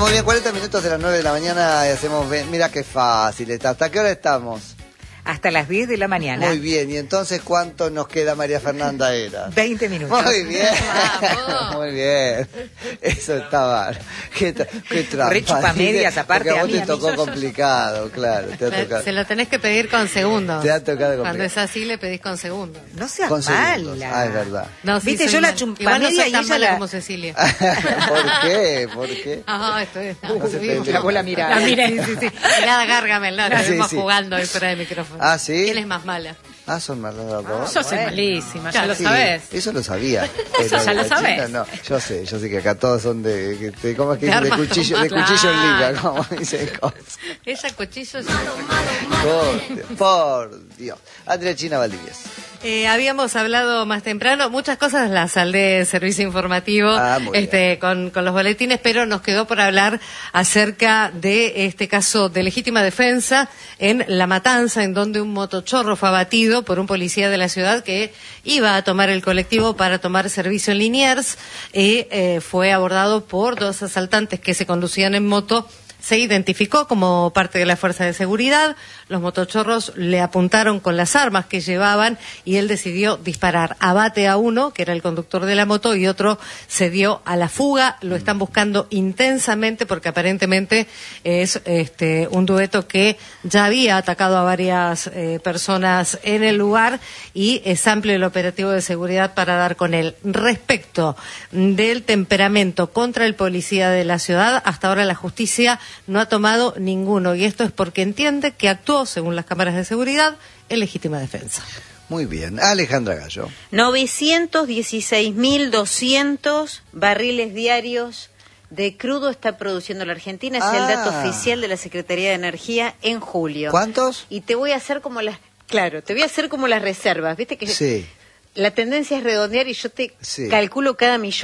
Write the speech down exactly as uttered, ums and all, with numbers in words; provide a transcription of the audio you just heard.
muy bien, cuarenta minutos de las nueve de la mañana y hacemos... Mira qué fácil está. ¿Hasta qué hora estamos? Hasta las diez de la mañana. Muy bien, y entonces ¿cuánto nos queda, María Fernanda Era? veinte minutos. Muy bien, muy bien. Eso estaba... Qué, tra qué trampa. Re chupamedias, aparte. Porque a vos a mí, te a tocó mí. complicado, claro. Te ha tocado. Se lo tenés que pedir con segundos. Te ha tocado complicado. Cuando es así le pedís con segundos. No seas Con segundos. mala. Ah, es verdad. No, sí, Viste, soy yo la mal. chupamedia Igual no soy y tan ella mala la- como Cecilia. ¿Por qué? ¿Por qué? Ah, esto es... No se pelee. Clavó la mirada. La miré. Sí, sí, sí. Mirada Gargamel, no, Sí, estuvimos sí. jugando ahí fuera del micrófono. Ah, ¿sí? ¿Quién es más mala? Ah, son malas las dos. Yo soy Bueno. malísima, Ya ya lo Sí, sabés. eso lo sabía. Eso pero ya lo la sabés. China no. Yo sé, yo sé que acá todos son de, de, de ¿cómo es que De dicen? De armas cuchillo, de tomadas. cuchillo en liga, Claro. como dicen cosas. Ella cuchillo... Por Dios, por Dios. Andrea China Valdivia. Eh, habíamos hablado más temprano, muchas cosas las saldé en servicio informativo Ah, muy este, con, con los boletines, pero nos quedó por hablar acerca de este caso de legítima defensa en La Matanza, en donde un motochorro fue abatido por un policía de la ciudad que iba a tomar el colectivo para tomar servicio en Liniers y eh, fue abordado por dos asaltantes que se conducían en moto. Se identificó como parte de la fuerza de seguridad, los motochorros le apuntaron con las armas que llevaban y él decidió disparar. Abate a uno, que era el conductor de la moto, y otro se dio a la fuga. Lo están buscando intensamente porque aparentemente es este, un dueto que ya había atacado a varias eh, personas en el lugar y es amplio el operativo de seguridad para dar con él. Respecto del temperamento contra el policía de la ciudad, hasta ahora la justicia no ha tomado ninguno, y esto es porque entiende que actuó, según las cámaras de seguridad, en legítima defensa. Muy bien. Alejandra Gallo. novecientos dieciséis mil doscientos barriles diarios de crudo está produciendo la Argentina. Es Ah. el dato oficial de la Secretaría de Energía en julio. ¿Cuántos? Y te voy a hacer como las... Claro, te voy a hacer como las reservas. ¿Viste que Sí. la tendencia es redondear y yo te Sí. calculo cada millón?